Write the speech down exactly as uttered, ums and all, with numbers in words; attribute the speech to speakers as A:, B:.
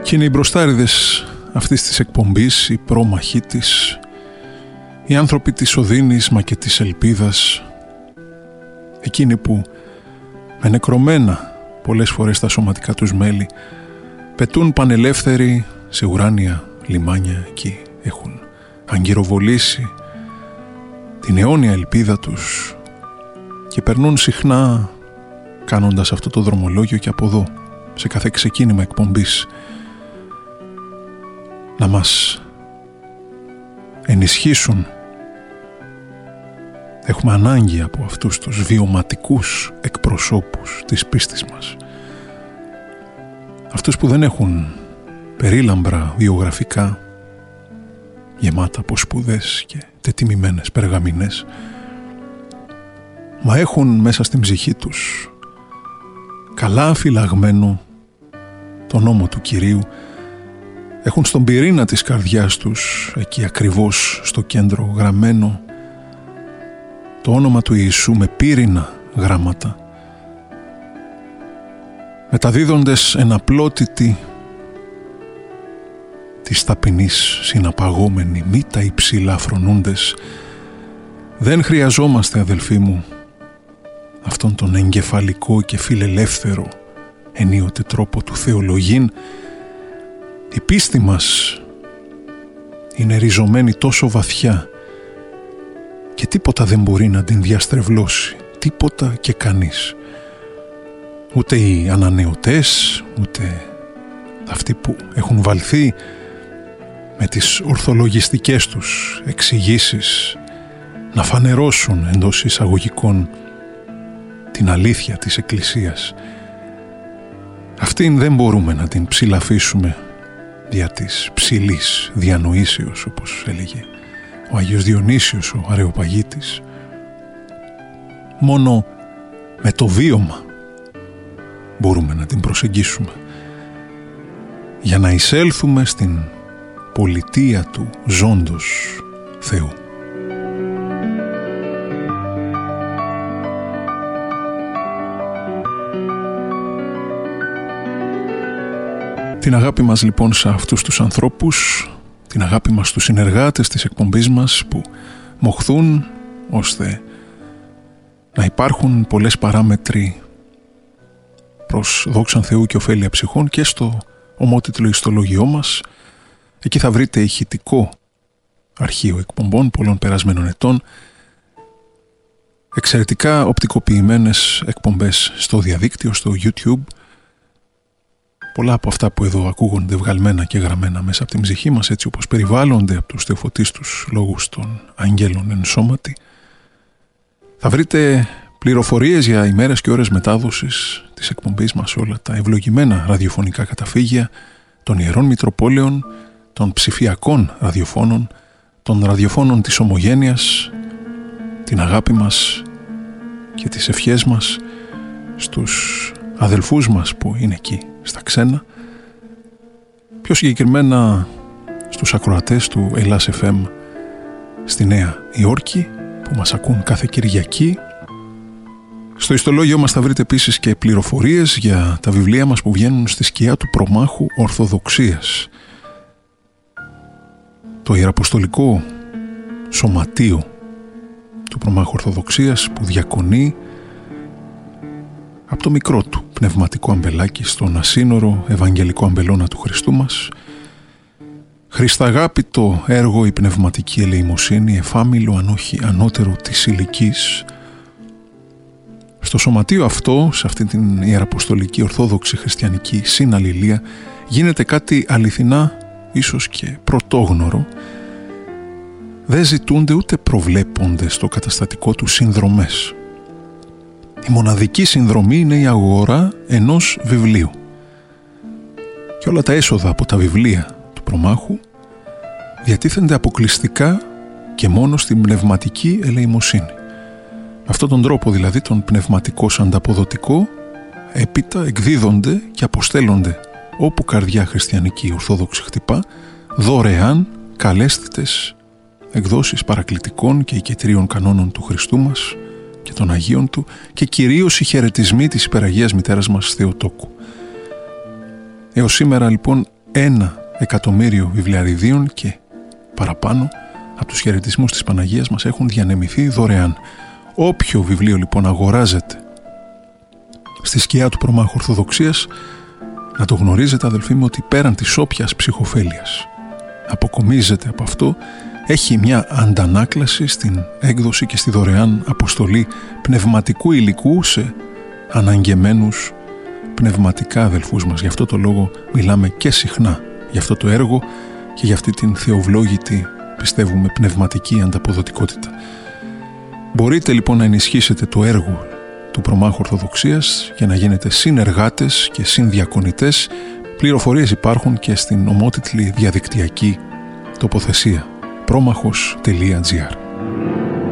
A: Και είναι οι μπροστάριδες αυτής της εκπομπής, οι πρόμαχοι της, οι άνθρωποι της οδύνης μα και της ελπίδας, εκείνοι που με νεκρωμένα πολλές φορές τα σωματικά τους μέλη πετούν πανελεύθεροι σε ουράνια λιμάνια, εκεί έχουν αγκυροβολήσει την αιώνια ελπίδα τους και περνούν συχνά κάνοντας αυτό το δρομολόγιο και από εδώ, σε κάθε ξεκίνημα εκπομπής, να μας ενισχύσουν. Έχουμε ανάγκη από αυτούς τους βιωματικούς εκπροσώπους της πίστης μας, αυτούς που δεν έχουν περίλαμπρα βιογραφικά γεμάτα από σπουδές και τετιμημένες περγαμηνές, μα έχουν μέσα στην ψυχή τους καλά φυλαγμένο τον νόμο του Κυρίου, έχουν στον πυρήνα της καρδιάς τους, εκεί ακριβώς στο κέντρο, γραμμένο το όνομα του Ιησού με πύρινα γράμματα, μεταδίδοντες εναπλότητη της ταπεινής συναπαγόμενη, μη τα υψηλά φρονούντες. Δεν χρειαζόμαστε, αδελφοί μου, αυτόν τον εγκεφαλικό και φιλελεύθερο ενίοτε τρόπο του θεολογήν. Η πίστη μας είναι ριζωμένη τόσο βαθιά και τίποτα δεν μπορεί να την διαστρεβλώσει, τίποτα και κανείς. Ούτε οι ανανεωτές, ούτε αυτοί που έχουν βαλθεί με τις ορθολογιστικές τους εξηγήσεις να φανερώσουν εντός εισαγωγικών την αλήθεια της Εκκλησίας. Αυτήν δεν μπορούμε να την ψηλαφίσουμε δια της ψηλής διανοήσεως, όπως έλεγε ο Άγιος Διονύσιος ο Αρεοπαγίτης. Μόνο με το βίωμα μπορούμε να την προσεγγίσουμε για να εισέλθουμε στην πολιτεία του ζώντος Θεού. Την αγάπη μας λοιπόν σε αυτούς τους ανθρώπους, την αγάπη μας στους συνεργάτες της εκπομπής μας που μοχθούν ώστε να υπάρχουν πολλές παράμετροι προς δόξαν Θεού και ωφέλεια ψυχών, και στο ομότιτλο ιστολογιό μας. Εκεί θα βρείτε ηχητικό αρχείο εκπομπών πολλών περασμένων ετών, εξαιρετικά οπτικοποιημένες εκπομπές στο διαδίκτυο, στο YouTube. Πολλά από αυτά που εδώ ακούγονται βγαλμένα και γραμμένα μέσα από την ψυχή μας, έτσι όπως περιβάλλονται από τους θεοφωτίστους λόγους των αγγέλων εν σώματι. Θα βρείτε πληροφορίες για ημέρες και ώρες μετάδοσης της εκπομπής μας, όλα τα ευλογημένα ραδιοφωνικά καταφύγια των Ιερών Μητροπόλεων, των ψηφιακών ραδιοφώνων, των ραδιοφώνων της Ομογένειας, την αγάπη μας και τις ευχές μας στους αδελφούς μας που είναι εκεί στα ξένα, πιο συγκεκριμένα στους ακροατές του Ελλάς εφ εμ στη Νέα Υόρκη που μας ακούν κάθε Κυριακή. Στο ιστολόγιο μας θα βρείτε επίσης και πληροφορίες για τα βιβλία μας που βγαίνουν στη σκιά του προμάχου Ορθοδοξίας. Το Ιεραποστολικό Σωματείο του προμάχου Ορθοδοξίας που διακονεί από το μικρό του πνευματικό αμπελάκι στον ασύνορο Ευαγγελικό αμπελώνα του Χριστού μας. Χρισταγάπητο έργο η πνευματική ελεημοσύνη, εφάμιλο αν όχι ανώτερο της ηλικής. Στο σωματείο αυτό, σε αυτή την Ιεραποστολική Ορθόδοξη Χριστιανική συναλληλία, γίνεται κάτι αληθινά ίσως και πρωτόγνωρο. Δεν ζητούνται ούτε προβλέπονται στο καταστατικό του συνδρομές. Η μοναδική συνδρομή είναι η αγορά ενός βιβλίου. Και όλα τα έσοδα από τα βιβλία του προμάχου διατίθενται αποκλειστικά και μόνο στην πνευματική ελεημοσύνη. Με αυτόν τον τρόπο δηλαδή, τον πνευματικό ανταποδοτικό, έπειτα εκδίδονται και αποστέλλονται όπου καρδιά χριστιανική ορθόδοξη χτυπά, δωρεάν καλέσθητες εκδόσεις παρακλητικών και οικετρίων κανόνων του Χριστού μας και των Αγίων Του, και κυρίως οι χαιρετισμοί της Υπεραγίας Μητέρας μας Θεοτόκου. Έως σήμερα λοιπόν ένα εκατομμύριο βιβλιαριδίων και παραπάνω από τους χαιρετισμούς της Παναγίας μας έχουν διανεμηθεί δωρεάν. Όποιο βιβλίο λοιπόν αγοράζεται στη σκιά του προμάχου Ορθοδοξίας, να το γνωρίζετε αδελφοί μου ότι πέραν της όποιας ψυχοφέλειας αποκομίζεται από αυτό, έχει μια αντανάκλαση στην έκδοση και στη δωρεάν αποστολή πνευματικού υλικού σε αναγκεμένους πνευματικά αδελφούς μας. Γι' αυτό το λόγο μιλάμε και συχνά για αυτό το έργο και για αυτή την θεοβλόγητη, πιστεύουμε, πνευματική ανταποδοτικότητα. Μπορείτε λοιπόν να ενισχύσετε το έργο του προμάχου Ορθοδοξίας για να γίνετε συνεργάτες και συνδιακονητές. Πληροφορίες υπάρχουν και στην ομότιτλη διαδικτυακή τοποθεσία πρόμαχος τελεία τζι άρ.